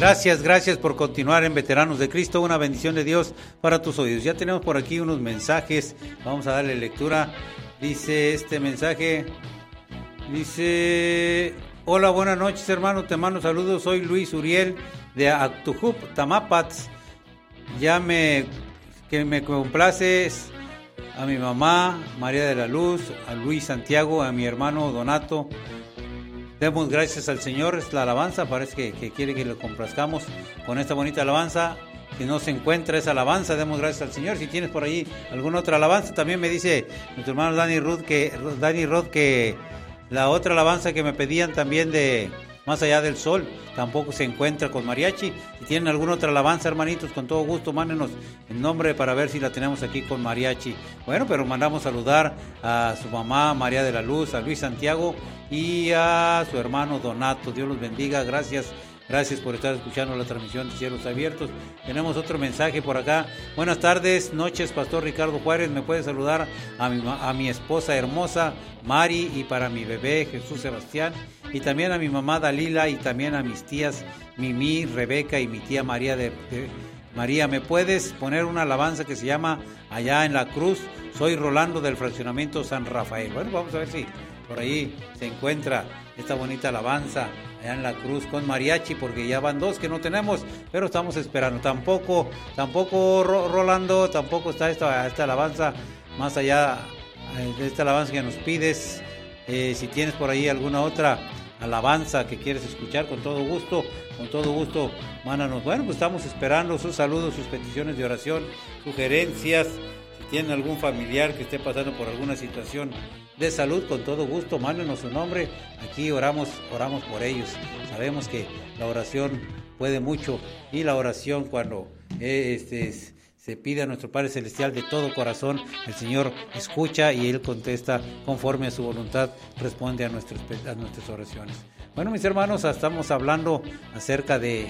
Gracias por continuar en Veteranos de Cristo. Una bendición de Dios para tus oídos. Ya tenemos por aquí unos mensajes. Vamos a darle lectura. Dice este mensaje. Dice: hola, buenas noches, hermano. Te mando saludos. Soy Luis Uriel de Actujup, Tamapats. Que me complaces a mi mamá, María de la Luz, a Luis Santiago, a mi hermano Donato. Demos gracias al Señor. Es la alabanza, parece que quiere que lo complazcamos con esta bonita alabanza. Si no se encuentra esa alabanza, demos gracias al Señor. Si tienes por ahí alguna otra alabanza, también me dice nuestro hermano Dani Rod que la otra alabanza que me pedían también de Más Allá del Sol tampoco se encuentra con mariachi. Si tienen alguna otra alabanza, hermanitos, con todo gusto, mándenos el nombre para ver si la tenemos aquí con mariachi. Bueno, pero mandamos saludar a su mamá, María de la Luz, a Luis Santiago y a su hermano Donato. Dios los bendiga. Gracias por estar escuchando la transmisión de Cielos Abiertos. Tenemos otro mensaje por acá. Buenas tardes, noches, Pastor Ricardo Juárez. Me puede saludar a mi esposa hermosa, Mari, y para mi bebé, Jesús Sebastián, y también a mi mamá Dalila, y también a mis tías Mimi, Rebeca y mi tía María María. ¿Me puedes poner una alabanza que se llama Allá en la Cruz? Soy Rolando del fraccionamiento San Rafael. Bueno, vamos a ver si por ahí se encuentra esta bonita alabanza allá en la Cruz con mariachi, porque ya van dos que no tenemos, pero estamos esperando. Tampoco Rolando, tampoco está esta alabanza más allá de esta alabanza que nos pides. Si tienes por ahí alguna otra alabanza que quieres escuchar, con todo gusto, mándanos. Bueno, pues estamos esperando sus saludos, sus peticiones de oración, sugerencias. Si tienen algún familiar que esté pasando por alguna situación de salud, con todo gusto, mándenos su nombre. Aquí oramos por ellos. Sabemos que la oración puede mucho, y la oración, cuando se pide a nuestro Padre Celestial de todo corazón, el Señor escucha y Él contesta conforme a su voluntad, responde a nuestras oraciones. Bueno, mis hermanos, estamos hablando acerca de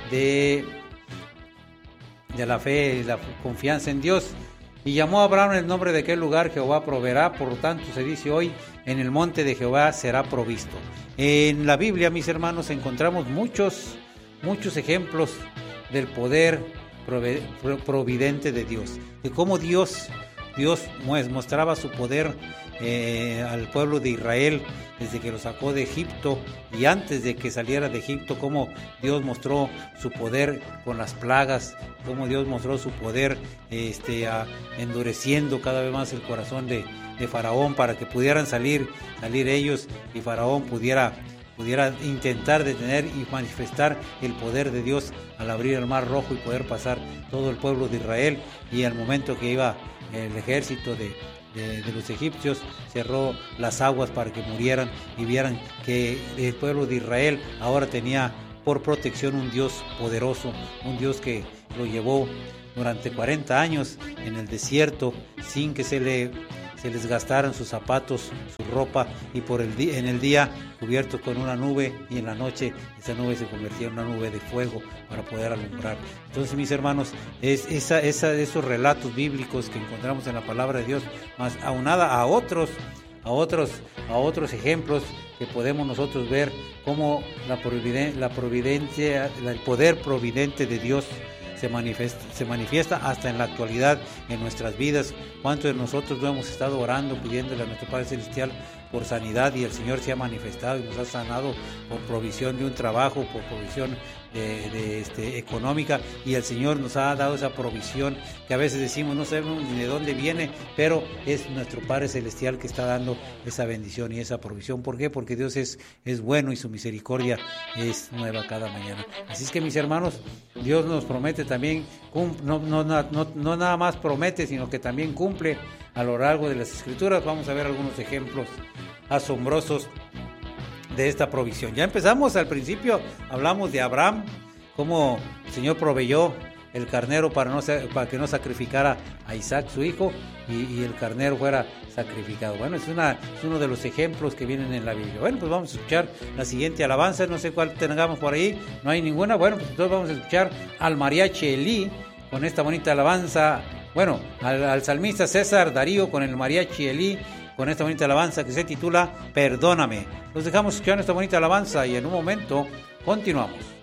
la fe y la confianza en Dios. Y llamó a Abraham en el nombre de aquel lugar: Jehová proveerá. Por lo tanto, se dice hoy: en el monte de Jehová será provisto. En la Biblia, mis hermanos, encontramos muchos ejemplos del poder providente de Dios, de cómo Dios mostraba su poder al pueblo de Israel desde que lo sacó de Egipto, y antes de que saliera de Egipto, cómo Dios mostró su poder con las plagas, cómo Dios mostró su poder endureciendo cada vez más el corazón de Faraón para que pudieran salir ellos, y Faraón pudiera intentar detener y manifestar el poder de Dios al abrir el Mar Rojo y poder pasar todo el pueblo de Israel. Y al momento que iba el ejército de los egipcios, cerró las aguas para que murieran, y vieran que el pueblo de Israel ahora tenía por protección un Dios poderoso, un Dios que lo llevó durante 40 años en el desierto sin que se les gastaran sus zapatos, su ropa, y en el día cubiertos con una nube, y en la noche esa nube se convertía en una nube de fuego para poder alumbrar. Entonces, mis hermanos, esos relatos bíblicos que encontramos en la palabra de Dios, más aunada a otros ejemplos que podemos nosotros ver, cómo la providencia, el poder providente de Dios se manifiesta hasta en la actualidad en nuestras vidas. ¿Cuántos de nosotros no hemos estado orando, pidiéndole a nuestro Padre Celestial por sanidad, y el Señor se ha manifestado y nos ha sanado por provisión de un trabajo, por provisión económica, y el Señor nos ha dado esa provisión que a veces decimos no sabemos ni de dónde viene, pero es nuestro Padre Celestial que está dando esa bendición y esa provisión? ¿Por qué? Porque Dios es bueno y su misericordia es nueva cada mañana. Así es que, mis hermanos, Dios nos promete también, no nada más promete, sino que también cumple a lo largo de las Escrituras. Vamos a ver algunos ejemplos asombrosos de esta provisión. Ya empezamos al principio, hablamos de Abraham, cómo el Señor proveyó el carnero para que no sacrificara a Isaac, su hijo, y el carnero fuera sacrificado. Bueno, es uno de los ejemplos que vienen en la Biblia. Bueno, pues vamos a escuchar la siguiente alabanza. No sé cuál tengamos por ahí, no hay ninguna. Bueno, pues entonces vamos a escuchar al mariachi Elí con esta bonita alabanza. Bueno, al salmista César Darío con el mariachi Elí, con esta bonita alabanza que se titula Perdóname. Los dejamos escuchar esta bonita alabanza y en un momento continuamos.